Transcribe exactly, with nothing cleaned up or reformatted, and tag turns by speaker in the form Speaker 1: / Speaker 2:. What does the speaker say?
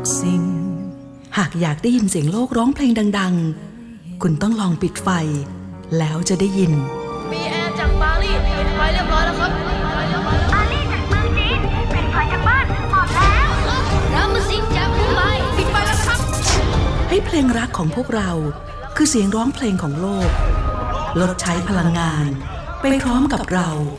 Speaker 1: สิ่งหากอยากได้ยินเสียงโลกร้องเพลงดังๆคุณต้องลองปิดไฟแล้วจะได้ยิน
Speaker 2: มีแอร์จากปารีสปิดไฟเรียบร้อยแล้วครับ
Speaker 3: ปารีสจากเมืองจีนปิดไฟจากบ้านหมดแล้ว
Speaker 2: น้ำมันสิงจากมุมไบปิดไฟแล้วครับ
Speaker 1: ให้เพลงรักของพวกเราคือเสียงร้องเพลงของโลกลดใช้พลังงานไปพร้อมกับเรา